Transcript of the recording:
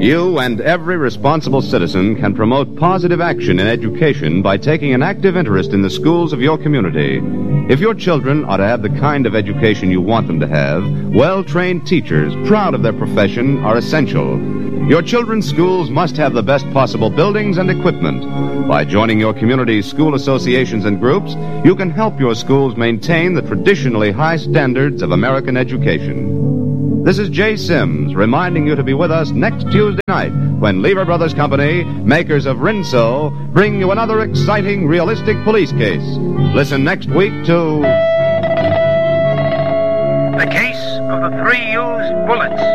You and every responsible citizen can promote positive action in education by taking an active interest in the schools of your community. If your children are to have the kind of education you want them to have, well-trained teachers, proud of their profession, are essential. Your children's schools must have the best possible buildings and equipment. By joining your community's school associations and groups, you can help your schools maintain the traditionally high standards of American education. This is Jay Sims reminding you to be with us next Tuesday night when Lever Brothers Company, makers of Rinso, bring you another exciting, realistic police case. Listen next week to... The Case of the Three Used Bullets.